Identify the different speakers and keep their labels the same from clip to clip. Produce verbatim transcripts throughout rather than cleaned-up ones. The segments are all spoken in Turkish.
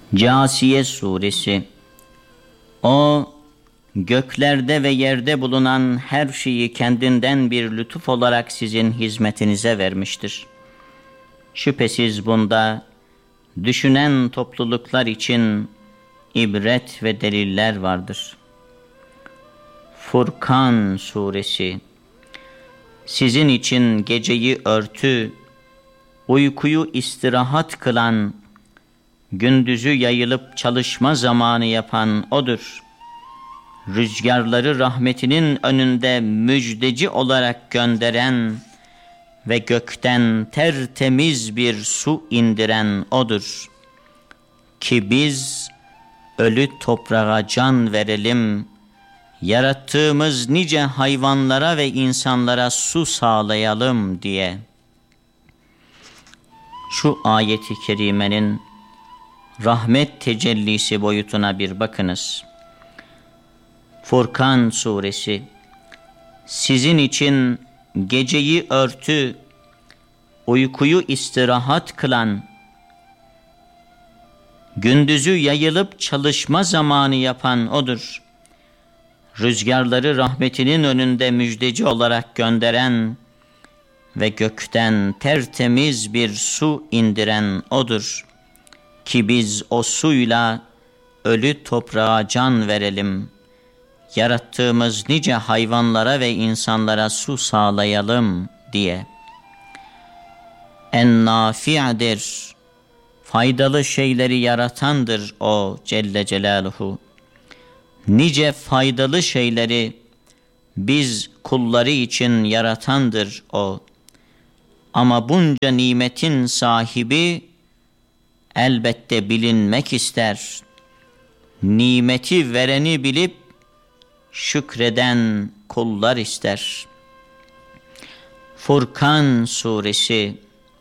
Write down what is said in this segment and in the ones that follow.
Speaker 1: Câsiye Suresi. O, göklerde ve yerde bulunan her şeyi kendinden bir lütuf olarak sizin hizmetinize vermiştir. Şüphesiz bunda düşünen topluluklar için ibret ve deliller vardır. Furkan Suresi. Sizin için geceyi örtü, uykuyu istirahat kılan, gündüzü yayılıp çalışma zamanı yapan O'dur. Rüzgarları rahmetinin önünde müjdeci olarak gönderen ve gökten tertemiz bir su indiren O'dur. Ki biz ölü toprağa can verelim, yarattığımız nice hayvanlara ve insanlara su sağlayalım diye. Şu ayeti kerimenin rahmet tecellisi boyutuna bir bakınız. Furkan Suresi. Sizin için geceyi örtü, uykuyu istirahat kılan, gündüzü yayılıp çalışma zamanı yapan O'dur. Rüzgarları rahmetinin önünde müjdeci olarak gönderen ve gökten tertemiz bir su indiren O'dur. Ki biz o suyla ölü toprağa can verelim, yarattığımız nice hayvanlara ve insanlara su sağlayalım diye. En-Nafi'dir, faydalı şeyleri yaratandır O Celle Celaluhu. Nice faydalı şeyleri biz kulları için yaratandır O. Ama bunca nimetin sahibi elbette bilinmek ister. Nimeti vereni bilip şükreden kullar ister. Furkan Suresi.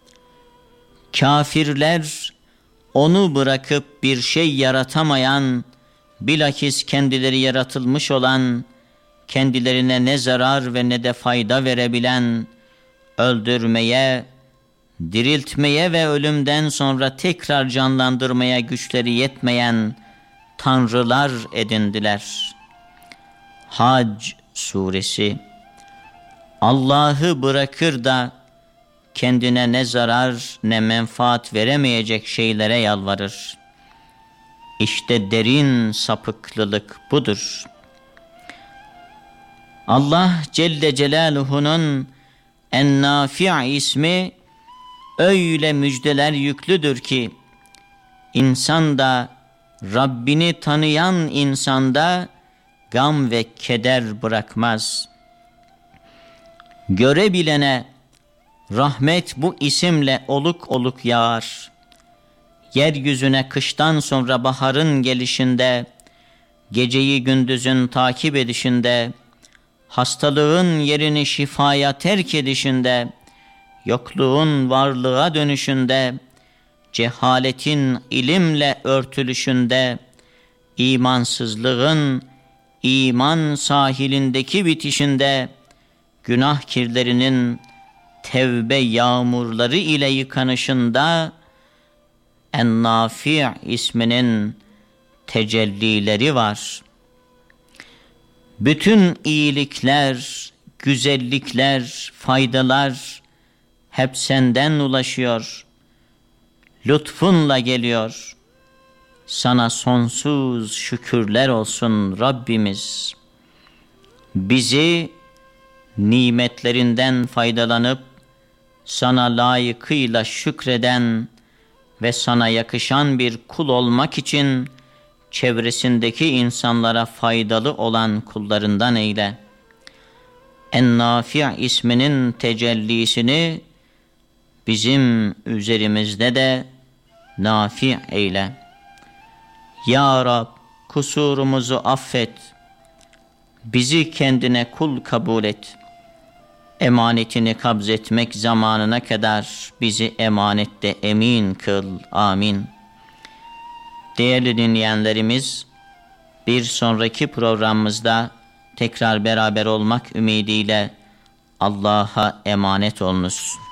Speaker 1: Kafirler onu bırakıp bir şey yaratamayan, bilakis kendileri yaratılmış olan, kendilerine ne zarar ve ne de fayda verebilen, öldürmeye, diriltmeye ve ölümden sonra tekrar canlandırmaya güçleri yetmeyen tanrılar edindiler. Hac Suresi. Allah'ı bırakır da kendine ne zarar ne menfaat veremeyecek şeylere yalvarır. İşte derin sapıklılık budur. Allah Celle Celaluhu'nun En-Nafi' ismi öyle müjdeler yüklüdür ki, insan da, Rabbini tanıyan insanda gam ve keder bırakmaz. Görebilene rahmet bu isimle oluk oluk yağar. Yeryüzüne kıştan sonra baharın gelişinde, geceyi gündüzün takip edişinde, hastalığın yerini şifaya terk edişinde, yokluğun varlığa dönüşünde, cehaletin ilimle örtülüşünde, imansızlığın iman sahilindeki bitişinde, günah kirlerinin tevbe yağmurları ile yıkanışında, En-Nafi' isminin tecellileri var. Bütün iyilikler, güzellikler, faydalar hep senden ulaşıyor. Lütfunla geliyor. Sana sonsuz şükürler olsun Rabbimiz. Bizi nimetlerinden faydalanıp sana layıkıyla şükreden ve sana yakışan bir kul olmak için çevresindeki insanlara faydalı olan kullarından eyle. En-Nafi' isminin tecellisini bizim üzerimizde de nafi' eyle. Ya Rab, kusurumuzu affet, bizi kendine kul kabul et. Emanetini kabzetmek zamanına kadar bizi emanette emin kıl. Amin. Değerli dinleyenlerimiz, bir sonraki programımızda tekrar beraber olmak ümidiyle Allah'a emanet olunuz.